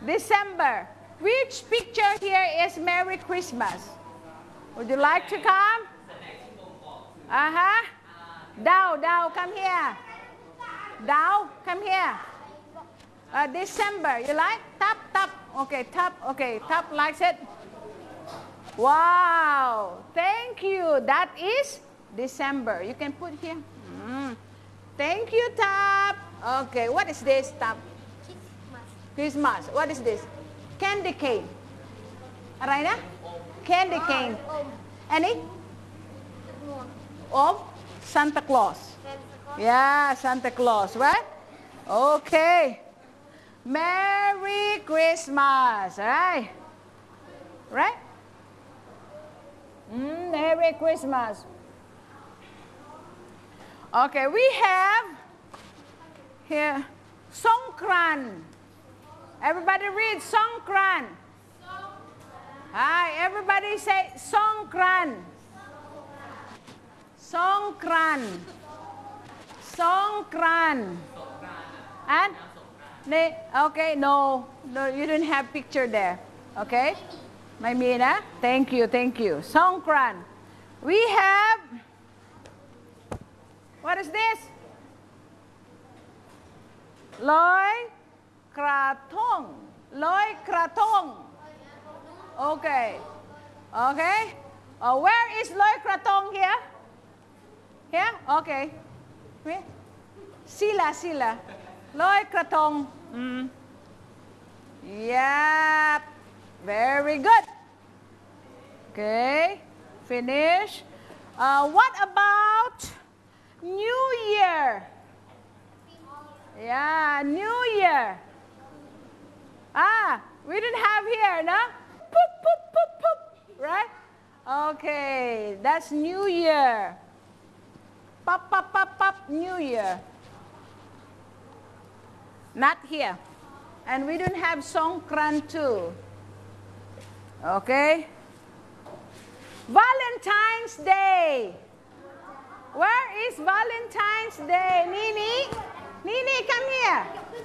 December. Which picture here is Merry Christmas? Would you like to come? Dow, come here. Dow, come here. December, you like? Top. Okay, top. Okay, top likes it. Wow, thank you. That is December. You can put here. Thank you, Top. Okay, what is this, Top? Christmas. What is this? Candy cane.อะไรนะ Candy cane. Any? Of Santa Claus. Yeah, Santa Claus, right? Okay. Merry Christmas, right? Right? Merry Christmas. Okay, we have here Songkran. Everybody read Songkran. Hi, everybody say Songkran. Songkran. Songkran. And okay, no, you didn't have picture there. Okay, Maymina, thank you. Songkran. We have, what is this? Loi Krathong. Loi Krathong. Okay. Where is Loi Krathong here? Here? Okay. Where? Sila. Loi Krathong. Yep. Very good. Okay. Finish. What about New Year? Yeah, New Year. We didn't have here, no? Poop, right? Okay, that's New Year. Pop, New Year. Not here. And we don't have Songkran too. Okay? Valentine's Day. Where is Valentine's Day? Nini, come here.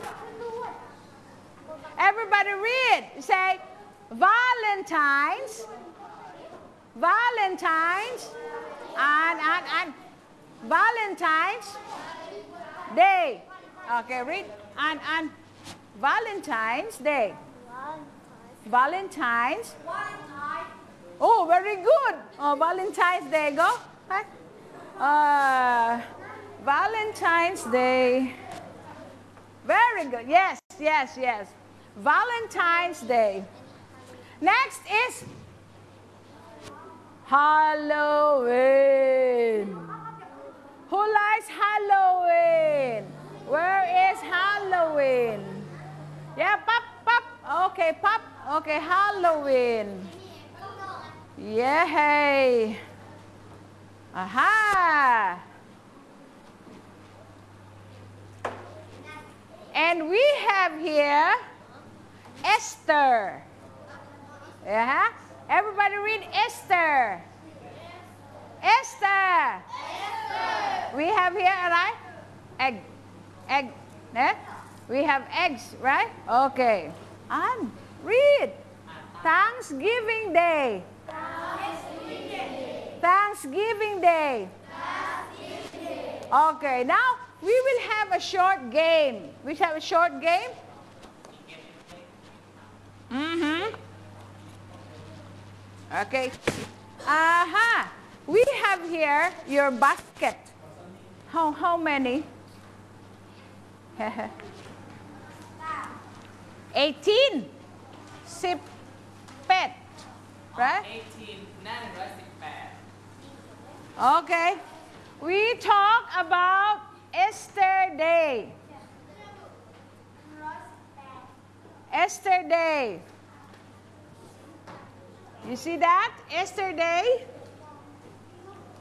Everybody read. Say, Valentine's, and Valentine's Day. Okay, read, and Valentine's Day. Valentine's. Oh, very good. Oh, Valentine's Day, go. Valentine's Day. Very good. Yes. Valentine's Day. Next is Halloween. Who likes Halloween? Where is Halloween? Yeah, pop. Okay, pop. Okay, Halloween. Yay. Aha. And we have here Esther. Everybody read Esther. Esther. We have here, right? Egg. We have eggs, right? Okay. And read. Thanksgiving Day. Thanksgiving Day. Okay, now we will have a short game. We have a short game. Okay. We have here your basket. How many? 18. 18. Right? 18 นั่นร้อย18 Okay. We talk about Easter Day. Easter Day. You see that? Easter Day.